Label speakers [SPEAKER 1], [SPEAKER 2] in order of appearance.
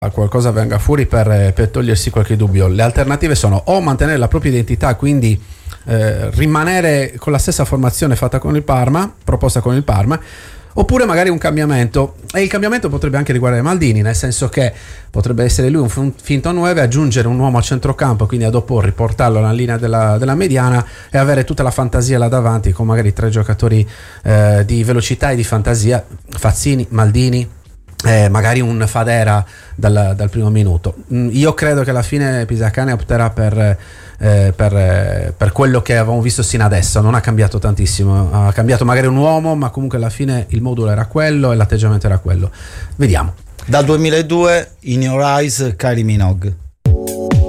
[SPEAKER 1] qualcosa venga fuori per togliersi qualche dubbio. Le alternative sono o mantenere la propria identità, quindi rimanere con la stessa formazione fatta con il Parma, proposta con il Parma, oppure magari un cambiamento, e il cambiamento potrebbe anche riguardare Maldini, nel senso che potrebbe essere lui un finto 9, aggiungere un uomo a centrocampo, quindi ad opporre, riportarlo alla linea della mediana e avere tutta la fantasia là davanti con magari 3 giocatori di velocità e di fantasia, Fazzini, Maldini, magari un Fadera dal primo minuto. Io credo che alla fine Pisacane opterà per quello che avevamo visto sino adesso. Non ha cambiato tantissimo, ha cambiato magari un uomo, ma comunque alla fine il modulo era quello e l'atteggiamento era quello. Vediamo.
[SPEAKER 2] Dal 2002 In Your Eyes, Kylie Minogue.